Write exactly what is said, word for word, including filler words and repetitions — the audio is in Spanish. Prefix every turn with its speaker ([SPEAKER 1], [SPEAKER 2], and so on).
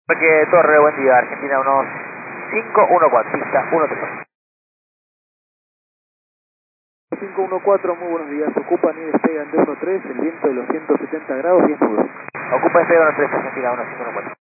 [SPEAKER 1] Parque Torre, buen día, Argentina uno cinco uno cuatro, pista uno tres.
[SPEAKER 2] cinco uno cuatro, muy buenos días. Ocupa ni despega en dos uno tres, el viento de los ciento setenta grados y es nudo.
[SPEAKER 1] Ocupa este uno tres, Argentina uno cinco uno cuatro.